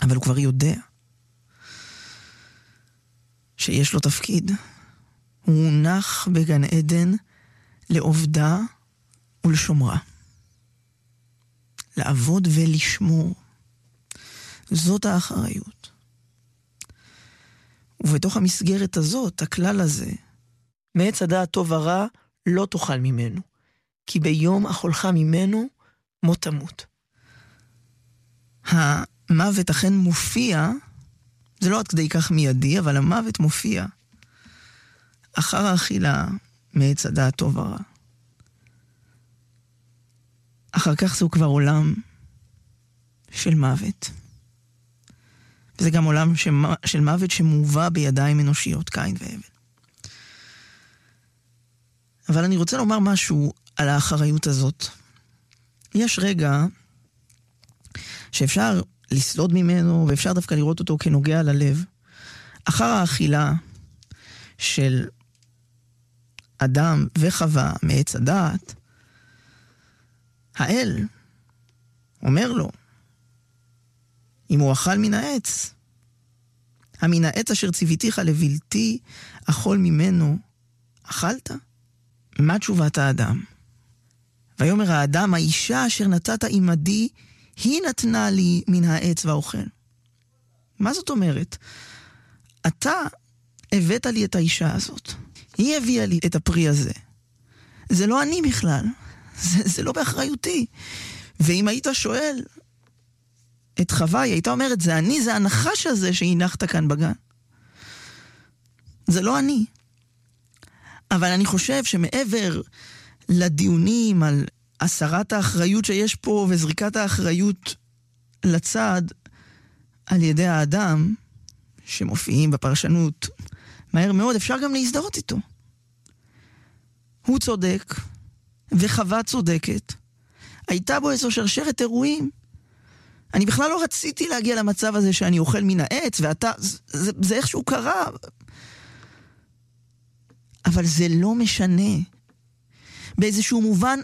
אבל הוא כבר יודע שיש לו תפקיד. הוא הונח בגן עדן לעובדה ולשומרה. לעבוד ולשמור. זאת האחריות. ובתוך המסגרת הזאת, הכלל הזה, מעץ הדעת טוב ורע לא תאכל ממנו, כי ביום אכולך ממנו מות תמות. המוות אכן מופיע, זה לא עד כדי כך מיידי, אבל המוות מופיע אחר האכילה מעץ הדעת טוב ורע. אחר כך זהו כבר עולם של מוות. וזה גם עולם של מוות שמובא בידיים אנושיות, קין והבל. אבל אני רוצה לומר משהו על האחריות הזאת. יש רגע שאפשר לסלוד ממנו, ואפשר דווקא לראות אותו כנוגע ללב. אחר האכילה של אדם וחווה מעץ הדעת, האל אומר לו, אם הוא אכל מן העץ, המן העץ אשר ציוויתיך לבלתי אכול ממנו, אכלת? מה תשובת האדם? ויאמר האדם, האישה אשר נתת עמדי, היא נתנה לי מן העץ ואוכל. מה זאת אומרת? אתה הבאת לי את האישה הזאת. היא הביאה לי את הפרי הזה. זה לא אני בכלל. זה לא באחריותי. ואם היית שואל את חווה, היא הייתה אומרת, זה אני, זה הנחש הזה שהנחת כאן בגן. זה לא אני. אבל אני חושב שמעבר לדיונים על הסרת האחריות שיש פה וזריקת האחריות לצד על ידי האדם שמופיעים בפרשנות מהר מאוד, אפשר גם להזדהות איתו. הוא צודק וחווה צודקת. הייתה בו איזו שרשרת אירועים. אני בכלל לא רציתי להגיע למצב הזה שאני אוכל מן העץ, ואתה, זה איכשהו קרה. אבל זה לא משנה. באיזשהו מובן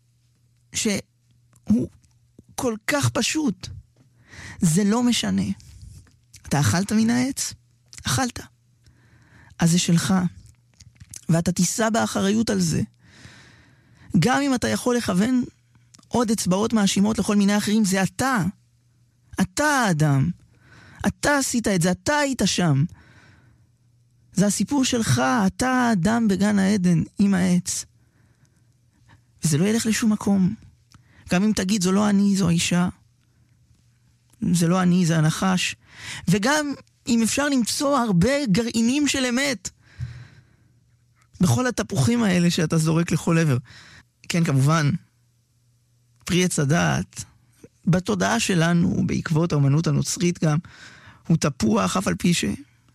שהוא כל כך פשוט. זה לא משנה. אתה אכלת מן העץ? אכלת. אז זה שלך. ואתה תישא באחריות על זה. גם אם אתה יכול לכוון עוד אצבעות מאשימות לכל מיני אחרים, זה אתה. אתה האדם. אתה עשית את זה, אתה היית שם. זה הסיפור שלך, אתה האדם בגן העדן עם העץ. וזה לא ילך לשום מקום. גם אם תגיד, זו לא אני, זו האישה. זה לא אני, זה הנחש. וגם אם אפשר למצוא הרבה גרעינים של אמת, בכל התפוחים האלה שאתה זורק לכל עבר. כן, כמובן, פרי עץ הדעת, בתודעה שלנו, בעקבות האמנות הנוצרית גם, הוא תפוח אף על פי ש...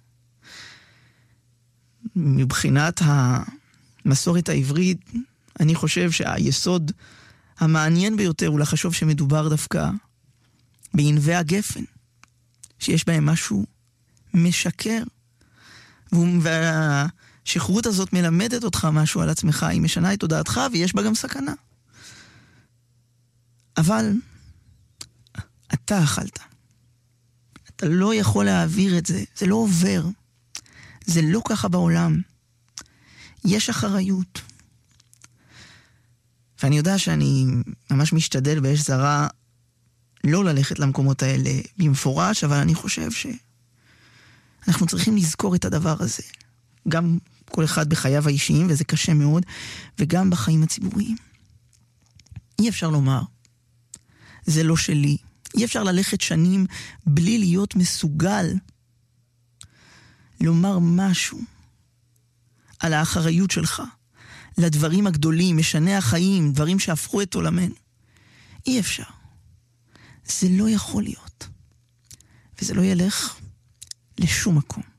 מבחינת המסורת העברית, אני חושב שהיסוד המעניין ביותר הוא לחשוב שמדובר דווקא בענבי הגפן, שיש בהם משהו משקר, והשכרות הזאת מלמדת אותך משהו על עצמך, היא משנה את תודעתך ויש בה גם סכנה. אבל אתה אכלת. אתה לא יכול להעביר את זה, זה לא עובר. זה לא ככה בעולם. יש אחריות. ואני יודע שאני ממש משתדל באש זרה לא ללכת למקומות האלה במפורש, אבל אני חושב שאנחנו צריכים לזכור את הדבר הזה. גם כל אחד בחייו האישיים, וזה קשה מאוד, וגם בחיים הציבוריים. אי אפשר לומר, זה לא שלי. אי אפשר ללכת שנים בלי להיות מסוגל לומר משהו על האחריות שלך, לדברים הגדולים, משני החיים, דברים שהפכו את עולמנו. אי אפשר. זה לא יכול להיות. וזה לא ילך לשום מקום.